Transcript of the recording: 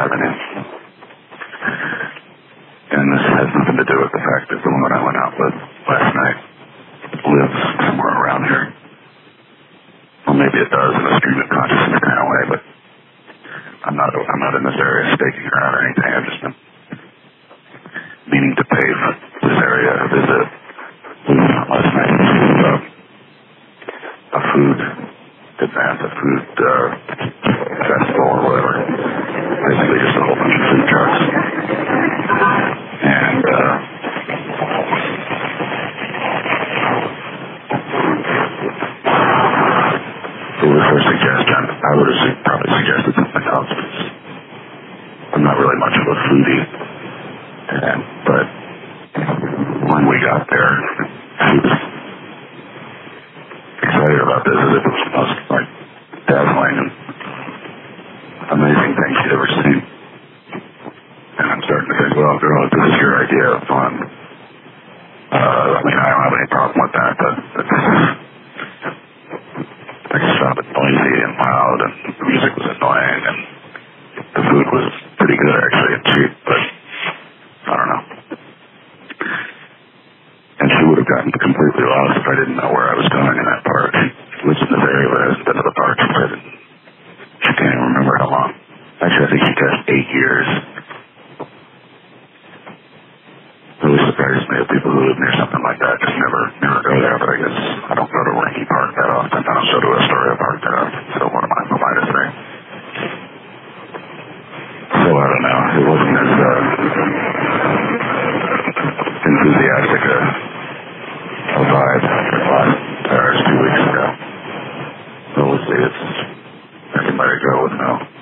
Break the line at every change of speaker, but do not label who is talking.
Avenue. And this has nothing to do with the fact that the woman I went out with last night lives somewhere around here. Well, maybe it does in a stream of consciousness kind of way, but I'm not in this area staking her out or anything. I've just been meaning to pay for this area a visit. Last night to a food advance, a food festival or whatever. Basically just a whole bunch of food trucks. And it was her suggestion. I would have probably suggested something else. I'm not really much of a foodie. But when we got there, she was excited about this as if it was the most dazzling and amazing thing she'd ever seen. And I'm starting to think, well, girl, if this is your idea of fun, I mean, I don't have any problem with that, but I just found it noisy and loud, and the music was annoying, and the food was pretty good, actually, and cheap, but I don't know. And she would have gotten completely lost if I didn't know where I was going in that park. She lives in this area but hasn't been to the park. She said she can't even remember how long. Actually, I think she passed 8 years. It really surprises me that people who live near something like that just never go there, but I guess I don't go to Linky Park that often. I don't go to Astoria Park that often, so what am I to say? So I don't know. It wasn't as enthusiastic a vibe last 2 weeks ago. So we'll see. It's anybody go with no.